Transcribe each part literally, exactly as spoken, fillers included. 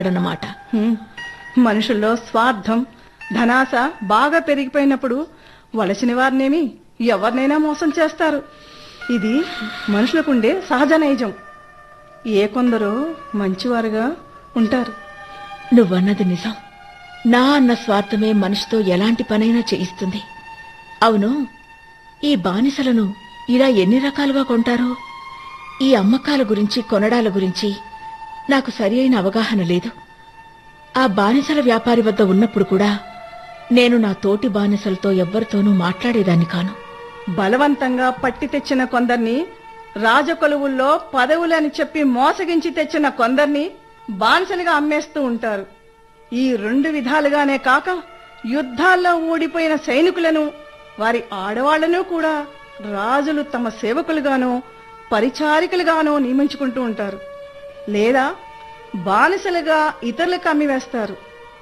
అన్నమాట. మనుషుల్లో స్వార్థం, ధనాశ బాగా పెరిగిపోయినప్పుడు వలసిన వారినేమి ఎవరినైనా మోసం చేస్తారు. ఇది మనుషులకుండే సహజ నైజం. ఏ కొందరో మంచివారుగా ఉంటారు. నువ్వన్నది నిజం. నా అన్న స్వార్థమే మనిషితో ఎలాంటి పనైనా చేయిస్తుంది. అవును, ఈ బానిసలను ఇలా ఎన్ని రకాలుగా కొంటారో? ఈ అమ్మకాల గురించి, కొనడాల గురించి నాకు సరి అయిన అవగాహన లేదు. ఆ బానిసల వ్యాపారి వద్ద ఉన్నప్పుడు కూడా నేను నా తోటి బానిసలతో ఎవ్వరితోనూ మాట్లాడేదాన్ని కాను. బలవంతంగా పట్టి తెచ్చిన కొందర్ని, రాజకొలువుల్లో పదవులని చెప్పి మోసగించి తెచ్చిన కొందర్ని బానిసలుగా అమ్మేస్తూ ఉంటారు. ఈ రెండు విధాలుగానే కాక యుద్ధాల్లో ఓడిపోయిన సైనికులను, వారి ఆడవాళ్లను కూడా రాజులు తమ సేవకులుగానో పరిచారికలుగానో నియమించుకుంటూ ఉంటారు. లేదా బానిసలుగా ఇతరులకు అమ్మివేస్తారు.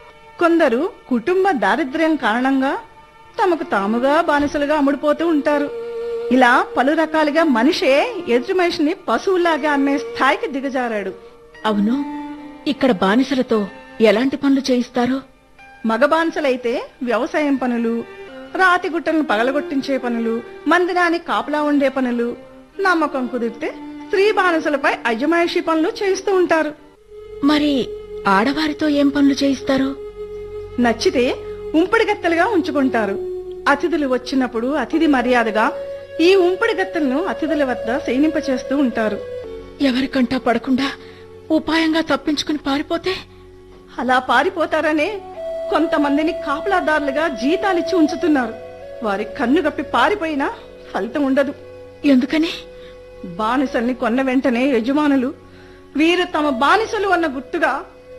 కొందరు కుటుంబ దారిద్ర్యం కారణంగా తమకు తాముగా బానిసలుగా అమ్ముడుపోతూ ఉంటారు. ఇలా పలు రకాలుగా మనిషే ఎదుటి మనిషిని పశువులాగా అమ్మే స్థాయికి దిగజారాడు. అవును, ఇక్కడ బానిసలతో ఎలాంటి పనులు చేయిస్తారు? మగ బానిసలైతే వ్యవసాయం పనులు, రాతి గుట్టలను పగలగొట్టించే పనులు, మందిరానికి కాపలా ఉండే పనులు, నమ్మకం కుదిరితే స్త్రీ బానిసలపై అజమాయిషీ పనులు చేయిస్తూ ఉంటారు. మరి ఆడవారితో ఏం పనులు చేయిస్తారు? నచ్చితే ఉంపుడు గత్తెలుగా ఉంచుకుంటారు. అతిథులు వచ్చినప్పుడు అతిథి మర్యాదగా ఈ ఉంపుడు గత్తెలను అతిథుల వద్ద శయనింపచేస్తూ ఉంటారు. ఎవరికంటా పడకుండా ఉపాయంగా తప్పించుకుని పారిపోతే? అలా పారిపోతారనే కొంతమందిని కాపలాదారులుగా జీతాలిచ్చి ఉంచుతున్నారు. వారి కన్ను గప్పి పారిపోయినా ఫలితం ఉండదు. ఎందుకని? బానిసల్ని కొన్న వెంటనే యజమానులు వీరు తమ బానిసలు అన్న గుర్తుగా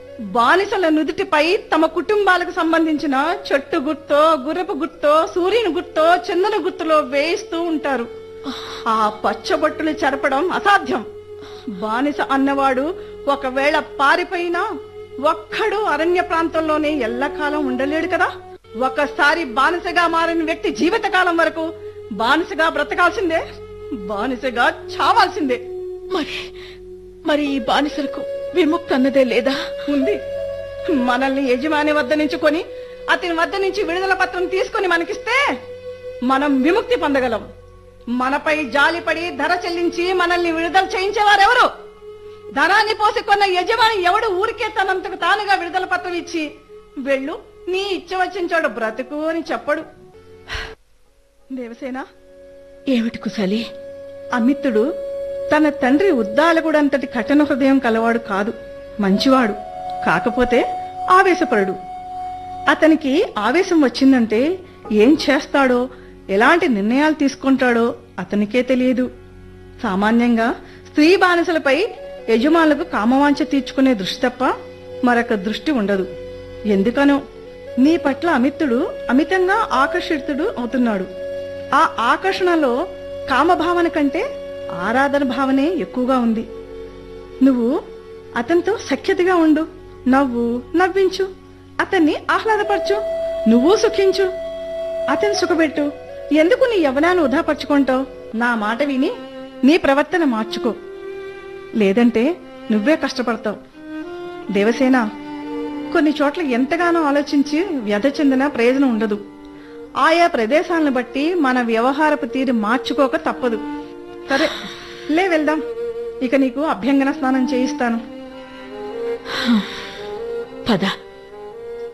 బానిసల నుదుటిపై తమ కుటుంబాలకు సంబంధించిన చెట్టు గుర్తో, గుర్రపు గుర్తో, సూర్యుని గుర్తో, చందన గుర్తులో వేయిస్తూ ఉంటారు. ఆ పచ్చబొట్టులు చెరపడం అసాధ్యం. బానిస అన్నవాడు ఒకవేళ పారిపోయినా ఒక్కడు అరణ్య ప్రాంతంలోనే ఎల్లకాలం ఉండలేడు కదా. ఒకసారి బానిసగా మారిన వ్యక్తి జీవితకాలం వరకు బానిసగా బ్రతకాల్సిందే, బానిసగా చావాల్సిందే. మరి మరి ఈ బానిసలకు విముక్తి అన్నదే లేదా? ఉంది. మనల్ని యజమాని వద్ద నుంచి కొని అతని వద్ద నుంచి విడుదల పత్రం తీసుకుని మనకిస్తే మనం విముక్తి పొందగలం. మనపై జాలిపడి ధర చెల్లించి మనల్ని విడుదల చేయించేవారెవరు? ధనాన్ని పోసి కొన్న యజమాని ఎవడు ఊరికే తనంతకు తానుగా విడుదల పత్రం ఇచ్చి వెళ్ళు నీ ఇచ్చ వచ్చిన చోట బ్రతుకు అని చెప్పడు. దేవసేన, ఏమిటి కుశాలి? అమిత్తుడు తన తండ్రి ఉద్దాలకుడంతటి కఠిన హృదయం కలవాడు కాదు, మంచివాడు. కాకపోతే ఆవేశపరుడు. అతనికి ఆవేశం వచ్చిందంటే ఏం చేస్తాడో, ఎలాంటి నిర్ణయాలు తీసుకుంటాడో అతనికే తెలియదు. సామాన్యంగా స్త్రీ బానిసలపై యజమానులకు కామవాంఛ తీర్చుకునే దృష్టి తప్ప మరొక దృష్టి ఉండదు. ఎందుకనో నీ పట్ల అమిత్తుడు అమితంగా ఆకర్షితుడు అవుతున్నాడు. ఆ ఆకర్షణలో కామభావన కంటే ఆరాధన భావనే ఎక్కువగా ఉంది. నువ్వు అతనితో సఖ్యతగా ఉండు, నవ్వు, నవ్వించు, అతన్ని ఆహ్లాదపరచు, నువ్వు సుఖించు, అతన్ని సుఖపెట్టు. ఎందుకు నీ యవ్వనాన్ని వృధాపరుచుకుంటావు? నా మాట విని నీ ప్రవర్తన మార్చుకో, లేదంటే నువ్వే కష్టపడతావు. దేవసేన, కొన్ని చోట్ల ఎంతగానో ఆలోచించి వ్యధ చెందిన ప్రయోజనం ఉండదు. ఆయా ప్రదేశాలను బట్టి మన వ్యవహారపు తీరు మార్చుకోక తప్పదు. సరే, లే వెళ్దాం. ఇక నీకు అభ్యంగన స్నానం చేయిస్తాను. పద.